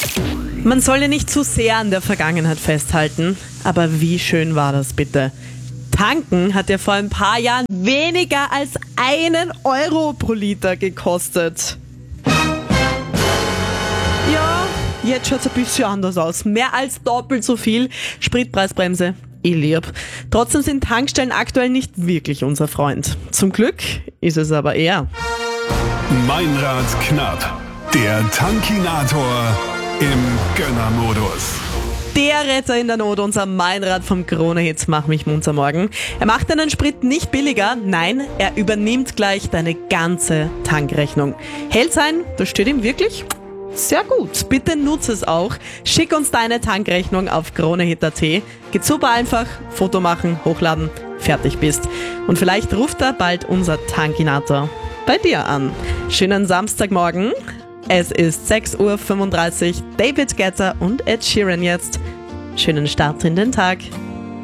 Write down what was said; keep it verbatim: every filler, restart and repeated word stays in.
Man soll ja nicht zu sehr an der Vergangenheit festhalten, aber wie schön war das bitte? Tanken hat ja vor ein paar Jahren weniger als einen Euro pro Liter gekostet. Ja, jetzt schaut es ein bisschen anders aus. Mehr als doppelt so viel. Spritpreisbremse, eh lieb. Trotzdem sind Tankstellen aktuell nicht wirklich unser Freund. Zum Glück ist es aber eher. Meinrad knapp, der Tankinator im Gönnermodus. Der Retter in der Not, unser Meinrad vom Krone-Hits Mach mich munter morgen. Er macht deinen Sprit nicht billiger, nein, er übernimmt gleich deine ganze Tankrechnung. Hält sein, das steht ihm wirklich sehr gut. Bitte nutze es auch. Schick uns deine Tankrechnung auf kronehit punkt at. Geht super einfach, Foto machen, hochladen, fertig bist. Und vielleicht ruft da bald unser Tankinator bei dir an. Schönen Samstagmorgen. Es ist sechs Uhr fünfunddreißig, David Guetta und Ed Sheeran jetzt. Schönen Start in den Tag.